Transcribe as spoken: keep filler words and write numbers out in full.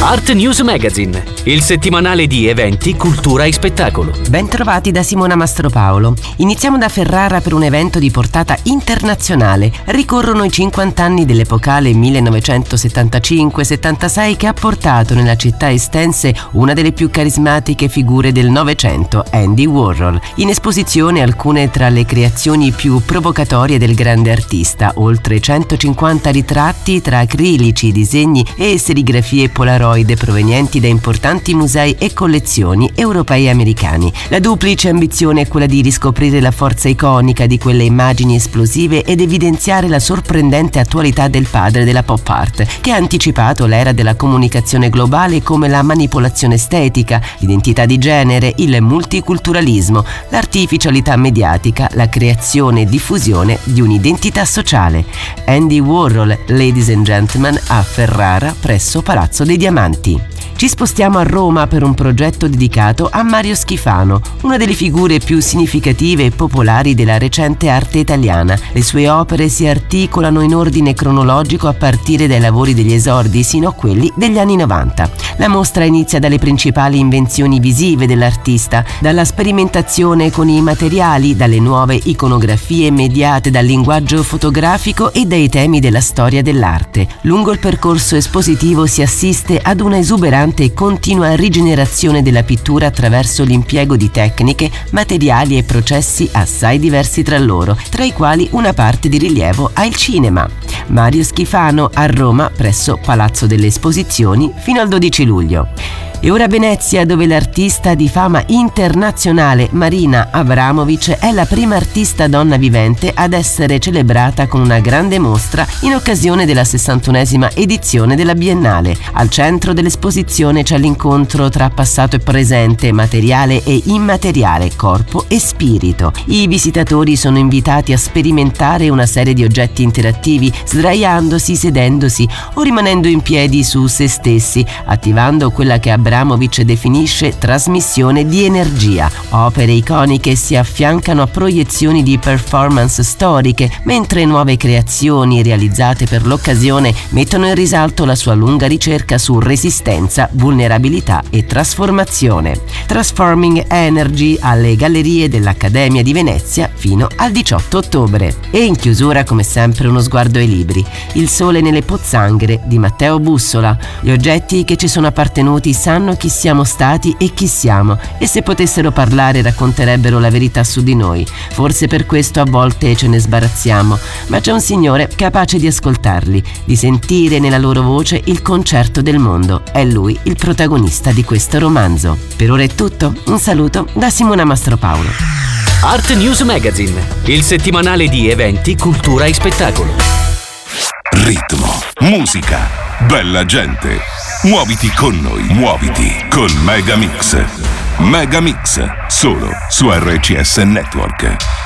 Art News Magazine, il settimanale di eventi, cultura e spettacolo. Bentrovati da Simona Mastropaolo. Iniziamo da Ferrara per un evento di portata internazionale. Ricorrono i cinquanta anni dell'epocale millenovecentosettantacinque settantasei che ha portato nella città estense una delle più carismatiche figure del Novecento, Andy Warhol. In esposizione alcune tra le creazioni più provocatorie del grande artista, oltre centocinquanta ritratti tra acrilici, disegni e serigrafie polaroid provenienti da importanti musei e collezioni europei e americani. La duplice ambizione è quella di riscoprire la forza iconica di quelle immagini esplosive ed evidenziare la sorprendente attualità del padre della pop art, che ha anticipato l'era della comunicazione globale come la manipolazione estetica, l'identità di genere, il multiculturalismo, l'artificialità mediatica, la creazione e diffusione di un'identità sociale. Andy Warhol, ladies and gentlemen, a Ferrara presso Palazzo dei Diamanti. Ci spostiamo a Roma per un progetto dedicato a Mario Schifano, una delle figure più significative e popolari della recente arte italiana. Le sue opere si articolano in ordine cronologico a partire dai lavori degli esordi sino a quelli degli anni novanta. La mostra inizia dalle principali invenzioni visive dell'artista, dalla sperimentazione con i materiali, dalle nuove iconografie mediate dal linguaggio fotografico e dai temi della storia dell'arte. Lungo il percorso espositivo si assiste ad una esuberante e continua rigenerazione della pittura attraverso l'impiego di tecniche, materiali e processi assai diversi tra loro, tra i quali una parte di rilievo ha il cinema. Mario Schifano a Roma presso Palazzo delle Esposizioni fino al dodici luglio. E ora Venezia, dove l'artista di fama internazionale Marina Abramovic è la prima artista donna vivente ad essere celebrata con una grande mostra in occasione della sessantunesima edizione della Biennale. Al centro dell'esposizione c'è l'incontro tra passato e presente, materiale e immateriale, corpo e spirito. I visitatori sono invitati a sperimentare una serie di oggetti interattivi, sdraiandosi, sedendosi o rimanendo in piedi su se stessi, attivando quella che Abramovic Abramovic definisce trasmissione di energia. Opere iconiche si affiancano a proiezioni di performance storiche, mentre nuove creazioni realizzate per l'occasione mettono in risalto la sua lunga ricerca su resistenza, vulnerabilità e trasformazione. Transforming Energy alle gallerie dell'Accademia di Venezia fino al diciotto ottobre. E in chiusura, come sempre, uno sguardo ai libri. Il sole nelle pozzanghere di Matteo Bussola. Gli oggetti che ci sono appartenuti sanno chi siamo stati e chi siamo, e se potessero parlare racconterebbero la verità su di noi. Forse per questo a volte ce ne sbarazziamo, ma c'è un Signore capace di ascoltarli, di sentire nella loro voce il concerto del mondo. È Lui il protagonista di questo romanzo. Per ora è tutto, un saluto da Simona Mastropaolo. Art News Magazine, il settimanale di eventi, cultura e spettacolo. Ritmo, musica, bella gente. Muoviti con noi, muoviti con Megamix. Megamix, solo su R C S Network.